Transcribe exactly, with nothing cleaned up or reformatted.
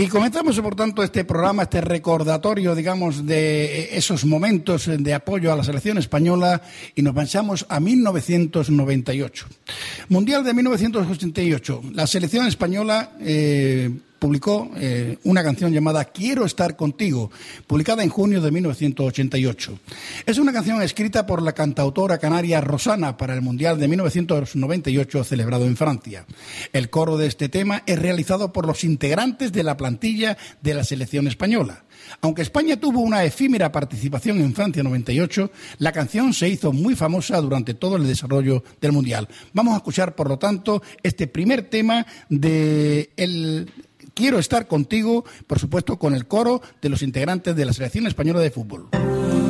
Y comenzamos, por tanto, este programa, este recordatorio, digamos, de esos momentos de apoyo a la selección española, y nos marchamos a mil novecientos noventa y ocho. Mundial de mil novecientos ochenta y ocho. La selección española eh, publicó eh, una canción llamada Quiero estar contigo, publicada en junio de mil novecientos ochenta y ocho. Es una canción escrita por la cantautora canaria Rosana para el Mundial de mil novecientos noventa y ocho celebrado en Francia. El coro de este tema es realizado por los integrantes de la plantilla de la selección española. Aunque España tuvo una efímera participación en Francia noventa y ocho, la canción se hizo muy famosa durante todo el desarrollo del Mundial. Vamos a escuchar, por lo tanto, este primer tema de el Quiero estar contigo, por supuesto, con el coro de los integrantes de la selección española de fútbol.